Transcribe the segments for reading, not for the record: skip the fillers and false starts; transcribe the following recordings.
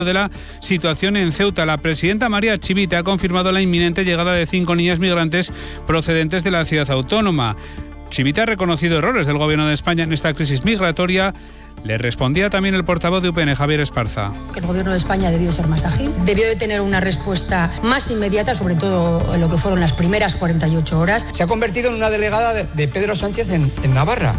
de la situación en Ceuta. La presidenta María Chivite ha confirmado la inminente llegada de 5 niñas migrantes procedentes de la ciudad autónoma. Chivite ha reconocido errores del Gobierno de España en esta crisis migratoria. Le respondía también el portavoz de UPN, Javier Esparza. El Gobierno de España debió ser más ágil, debió de tener una respuesta más inmediata, sobre todo en lo que fueron las primeras 48 horas. Se ha convertido en una delegada de Pedro Sánchez en Navarra.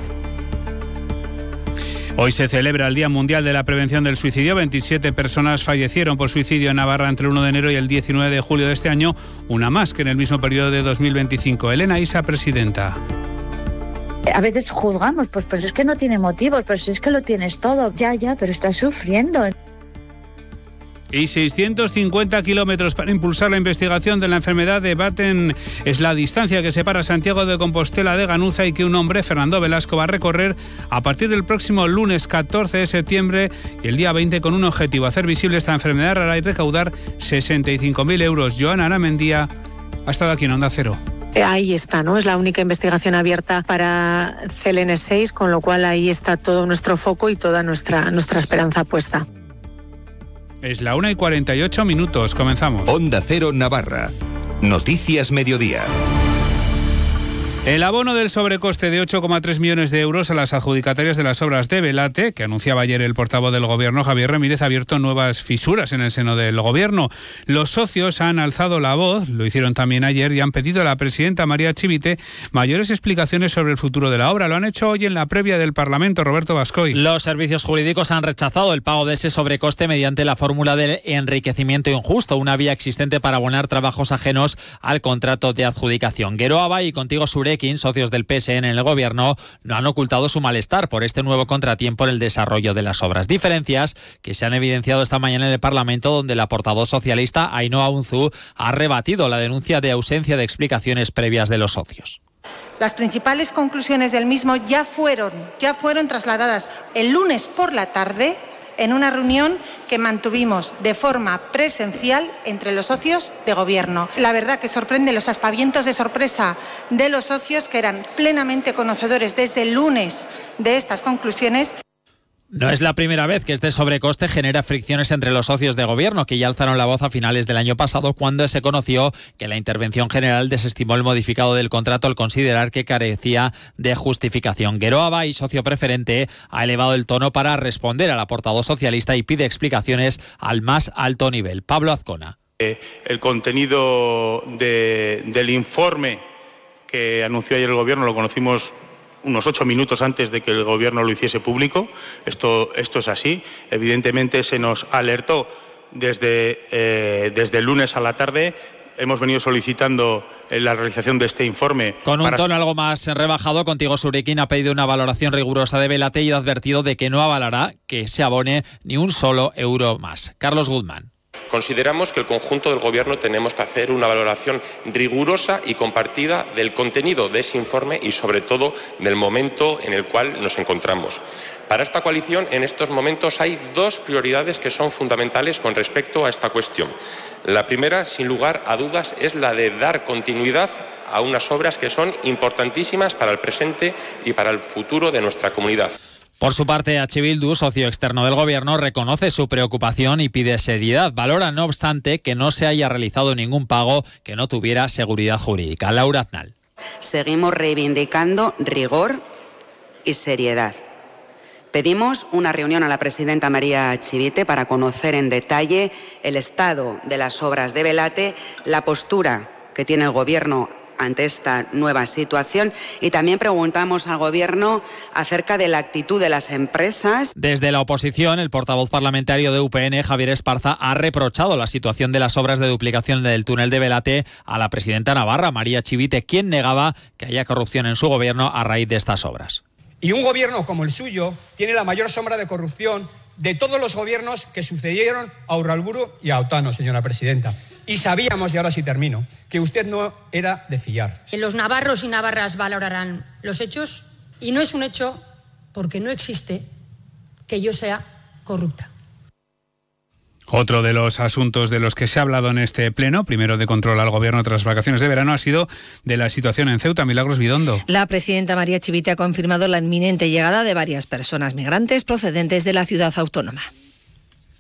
Hoy se celebra el Día Mundial de la Prevención del Suicidio. 27 personas fallecieron por suicidio en Navarra entre el 1 de enero y el 19 de julio de este año, una más que en el mismo periodo de 2025. Elena Isa, presidenta. A veces juzgamos, pues es que no tiene motivos, pues es que lo tienes todo. Ya, pero estás sufriendo. Y 650 kilómetros para impulsar la investigación de la enfermedad de Batten es la distancia que separa Santiago de Compostela de Ganuza y que un hombre, Fernando Velasco, va a recorrer a partir del próximo lunes 14 de septiembre y el día 20 con un objetivo: hacer visible esta enfermedad rara y recaudar 65.000 euros. Joana Aramendía ha estado aquí en Onda Cero. Ahí está, ¿no? Es la única investigación abierta para CLN6, con lo cual ahí está todo nuestro foco y toda nuestra esperanza puesta. Es la 1:48. Comenzamos. Onda Cero Navarra. Noticias Mediodía. El abono del sobrecoste de 8,3 millones de euros a las adjudicatarias de las obras de Velate, que anunciaba ayer el portavoz del Gobierno, Javier Ramírez, ha abierto nuevas fisuras en el seno del Gobierno. Los socios han alzado la voz, lo hicieron también ayer, y han pedido a la presidenta María Chivite mayores explicaciones sobre el futuro de la obra. Lo han hecho hoy en la previa del Parlamento. Roberto Bascoy. Los servicios jurídicos han rechazado el pago de ese sobrecoste mediante la fórmula del enriquecimiento injusto, una vía existente para abonar trabajos ajenos al contrato de adjudicación. Geroa y Contigo Surekin, socios del PSN en el Gobierno, no han ocultado su malestar por este nuevo contratiempo en el desarrollo de las obras. Diferencias que se han evidenciado esta mañana en el Parlamento, donde la portavoz socialista Ainhoa Unzu ha rebatido la denuncia de ausencia de explicaciones previas de los socios. Las principales conclusiones del mismo ya fueron trasladadas el lunes por la tarde en una reunión que mantuvimos de forma presencial entre los socios de Gobierno. La verdad que sorprende los aspavientos de sorpresa de los socios, que eran plenamente conocedores desde el lunes de estas conclusiones. No es la primera vez que este sobrecoste genera fricciones entre los socios de Gobierno, que ya alzaron la voz a finales del año pasado, cuando se conoció que la Intervención General desestimó el modificado del contrato al considerar que carecía de justificación. Geroa y socio preferente, ha elevado el tono para responder a la portavoz socialista y pide explicaciones al más alto nivel. Pablo Azcona. El contenido del informe que anunció ayer el Gobierno lo conocimos unos 8 minutos antes de que el Gobierno lo hiciese público. Esto es así. Evidentemente se nos alertó desde el lunes a la tarde. Hemos venido solicitando la realización de este informe. Con un tono algo más rebajado, Contigo Surekin ha pedido una valoración rigurosa de Velate y ha advertido de que no avalará que se abone ni un solo euro más. Carlos Guzmán. Consideramos que el conjunto del Gobierno tenemos que hacer una valoración rigurosa y compartida del contenido de ese informe y, sobre todo, del momento en el cual nos encontramos. Para esta coalición, en estos momentos, hay 2 prioridades que son fundamentales con respecto a esta cuestión. La primera, sin lugar a dudas, es la de dar continuidad a unas obras que son importantísimas para el presente y para el futuro de nuestra comunidad. Por su parte, H. Bildu, socio externo del Gobierno, reconoce su preocupación y pide seriedad. Valora, no obstante, que no se haya realizado ningún pago que no tuviera seguridad jurídica. Laura Aznal. Seguimos reivindicando rigor y seriedad. Pedimos una reunión a la presidenta María Chivite para conocer en detalle el estado de las obras de Velate, la postura que tiene el Gobierno ante esta nueva situación, y también preguntamos al Gobierno acerca de la actitud de las empresas. Desde la oposición, el portavoz parlamentario de UPN, Javier Esparza, ha reprochado la situación de las obras de duplicación del túnel de Velate a la presidenta navarra, María Chivite, quien negaba que haya corrupción en su Gobierno a raíz de estas obras. Y un Gobierno como el suyo tiene la mayor sombra de corrupción de todos los gobiernos que sucedieron a Urralburu y a Otano, señora presidenta. Y sabíamos, y ahora sí termino, que usted no era de fiar. Los navarros y navarras valorarán los hechos, y no es un hecho, porque no existe, que yo sea corrupta. Otro de los asuntos de los que se ha hablado en este pleno, primero de control al Gobierno tras vacaciones de verano, ha sido de la situación en Ceuta. Milagros Bidondo. La presidenta María Chivite ha confirmado la inminente llegada de varias personas migrantes procedentes de la ciudad autónoma.